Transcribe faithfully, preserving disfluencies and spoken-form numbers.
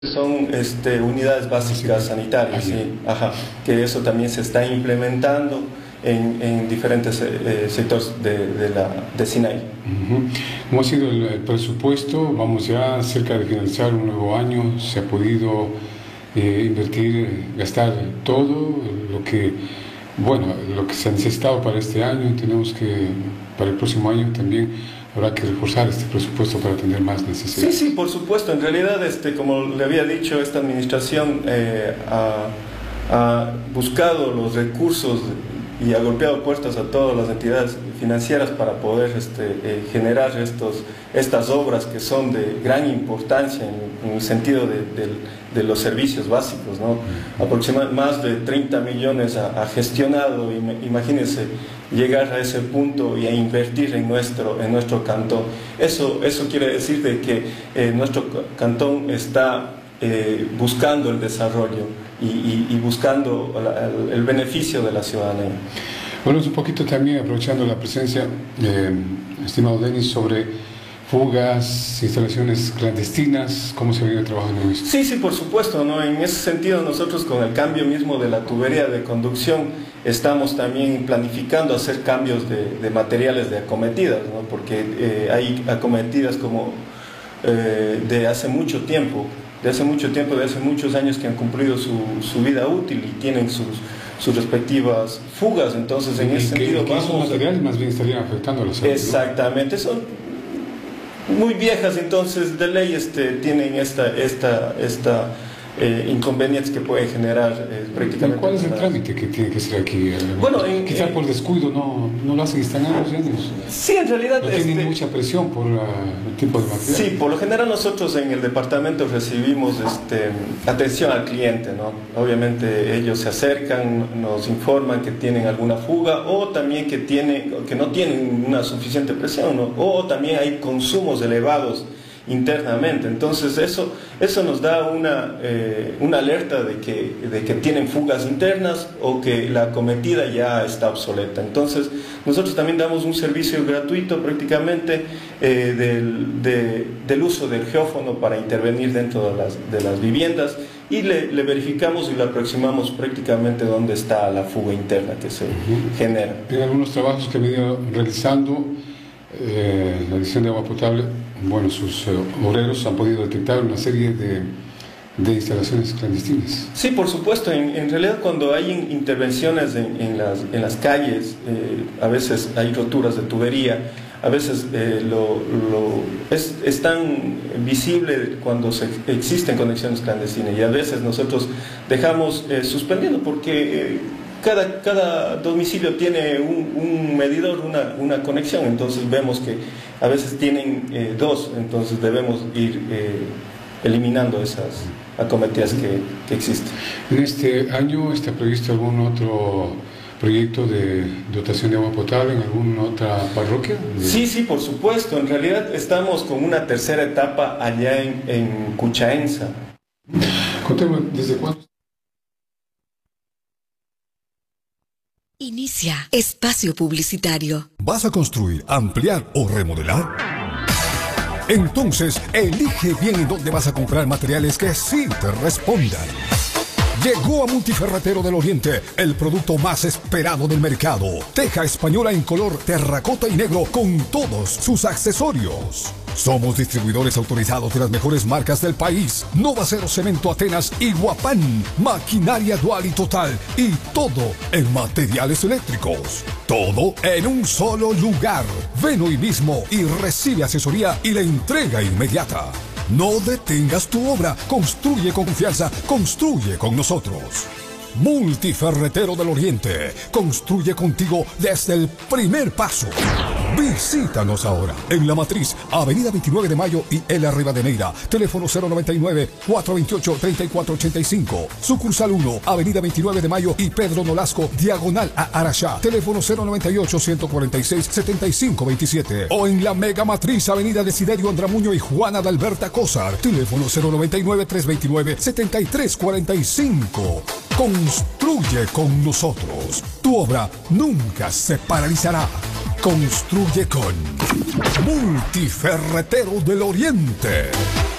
Son este, unidades básicas sanitarias, sí, ajá, que eso también se está implementando en, en diferentes eh, sectores de, de, la, de Sinai. Uh-huh. ¿Cómo ha sido el, el presupuesto? Vamos ya cerca de finalizar un nuevo año. ¿Se ha podido eh, invertir, gastar todo lo que, bueno, lo que se ha necesitado para este año? Tenemos que, para el próximo año también habrá que reforzar este presupuesto para atender más necesidades. Sí, sí, por supuesto. En realidad, este, como le había dicho, esta administración eh, ha, ha buscado los recursos y ha golpeado puertas a todas las entidades financieras para poder este, eh, generar estos, estas obras que son de gran importancia en, en el sentido de, de, de los servicios básicos, ¿no? Aproximadamente más de treinta millones ha, ha gestionado, imagínense, llegar a ese punto y a invertir en nuestro, en nuestro cantón. Eso, eso quiere decir de que eh, nuestro cantón está eh, buscando el desarrollo y, y, y buscando la, el, el beneficio de la ciudadanía. Bueno, un poquito también, aprovechando la presencia, eh, estimado Denis, sobre fugas, instalaciones clandestinas, ¿cómo se viene trabajando en esto? Sí, sí, por supuesto, ¿no? En ese sentido, nosotros con el cambio mismo de la tubería de conducción estamos también planificando hacer cambios de, de materiales de acometidas, ¿no? Porque eh, hay acometidas como eh, de hace mucho tiempo, de hace mucho tiempo, de hace muchos años que han cumplido su, su vida útil y tienen sus, sus respectivas fugas. Entonces, en ese que, sentido, que vamos... esos materiales más bien estarían afectando a la salud, exactamente, ¿no? Son muy viejas, entonces de ley este, tienen esta, esta, esta eh, inconvenientes que pueden generar eh, prácticamente. ¿Cuál es el trámite que tiene que ser aquí? Bueno, en, quizá en, por descuido no, no lo hacen instalar los años. Sí, en realidad... No tienen este, mucha presión por la, el tipo de material. Sí, por lo general nosotros en el departamento recibimos este, atención al cliente, ¿no? Obviamente ellos se acercan, nos informan que tienen alguna fuga o también que, tiene, que no tienen una suficiente presión, ¿no? O también hay consumos elevados internamente. Entonces eso, eso nos da una, eh, una alerta de que, de que tienen fugas internas o que la acometida ya está obsoleta. Entonces nosotros también damos un servicio gratuito prácticamente eh, del, de, del uso del geófono para intervenir dentro de las, de las viviendas y le, le verificamos y le aproximamos prácticamente dónde está la fuga interna que se uh-huh. genera. En algunos trabajos que he venido realizando, eh, la adición de agua potable, bueno, sus eh, obreros han podido detectar una serie de, de instalaciones clandestinas. Sí, por supuesto. En, en realidad, cuando hay intervenciones en, en, las, en las calles, eh, a veces hay roturas de tubería, a veces eh, lo, lo, es, es tan visible cuando se, existen conexiones clandestinas y a veces nosotros dejamos eh, suspendiendo porque... Eh, Cada, cada domicilio tiene un, un medidor, una, una conexión, entonces vemos que a veces tienen eh, dos, entonces debemos ir eh, eliminando esas acometidas que, que existen. ¿En este año está previsto algún otro proyecto de dotación de agua potable en alguna otra parroquia? Sí, sí, por supuesto. En realidad estamos con una tercera etapa allá en, en Cuchaenza. Contemos, ¿desde cuándo? Inicia espacio publicitario. ¿Vas a construir, ampliar o remodelar? Entonces, elige bien en dónde vas a comprar materiales que sí te respondan. Llegó a Multiferretero del Oriente el producto más esperado del mercado. Teja española en color terracota y negro con todos sus accesorios. Somos distribuidores autorizados de las mejores marcas del país. Novacero Cemento Atenas y Guapán. Maquinaria Dual y Total. Y todo en materiales eléctricos. Todo en un solo lugar. Ven hoy mismo y recibe asesoría y la entrega inmediata. No detengas tu obra. Construye con confianza. Construye con nosotros. Multiferretero del Oriente. Construye contigo desde el primer paso. Visítanos ahora en La Matriz, Avenida veintinueve de Mayo y L. Rivadeneira. Teléfono cero noventa y nueve, cuatrocientos veintiocho, treinta y cuatro ochenta y cinco. Sucursal uno, Avenida veintinueve de Mayo y Pedro Nolasco, diagonal a Araxá. Teléfono cero noventa y ocho, ciento cuarenta y seis, setenta y cinco veintisiete. O en la Mega Matriz, Avenida Desiderio Andramuño y Juana de Alberta Cózar. Teléfono cero noventa y nueve, trescientos veintinueve, setenta y tres cuarenta y cinco. Construye con nosotros. Tu obra nunca se paralizará. Construye con Multiferretero del Oriente.